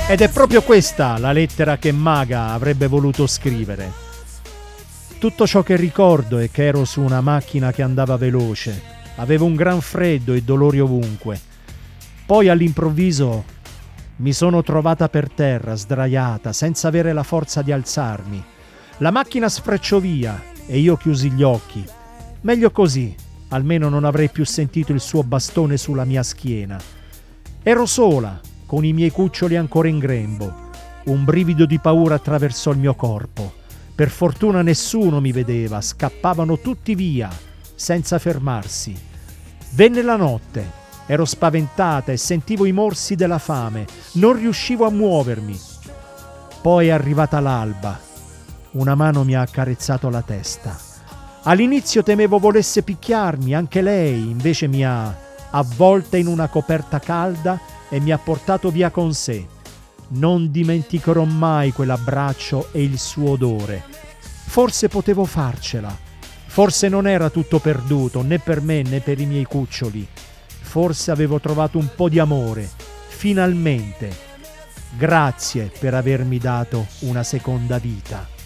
Ed è proprio questa la lettera che Maga avrebbe voluto scrivere. Tutto ciò che ricordo è che ero su una macchina che andava veloce, avevo un gran freddo e dolori ovunque. Poi all'improvviso mi sono trovata per terra, sdraiata, senza avere la forza di alzarmi. La macchina sfrecciò via e io chiusi gli occhi. Meglio così, almeno non avrei più sentito il suo bastone sulla mia schiena. Ero sola, con i miei cuccioli ancora in grembo. Un brivido di paura attraversò il mio corpo. Per fortuna nessuno mi vedeva, scappavano tutti via, senza fermarsi. Venne la notte, ero spaventata e sentivo i morsi della fame, non riuscivo a muovermi. Poi è arrivata l'alba, una mano mi ha accarezzato la testa. All'inizio temevo volesse picchiarmi, anche lei invece mi ha avvolta in una coperta calda e mi ha portato via con sé. Non dimenticherò mai quell'abbraccio e il suo odore. Forse potevo farcela. Forse non era tutto perduto, né per me né per i miei cuccioli. Forse avevo trovato un po' di amore. Finalmente. Grazie per avermi dato una seconda vita.